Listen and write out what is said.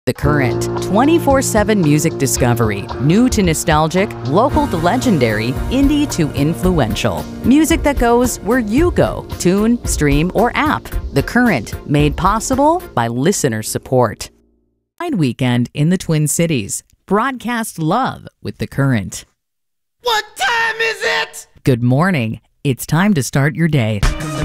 The Current, 24/7 music discovery, new to nostalgic, local to legendary, indie to influential. Music that goes where you go, tune, stream, or app. The Current, made possible by listener support. Pride Weekend in the Twin Cities. Broadcast love with The Current. What time is it? Good morning. It's time to start your day.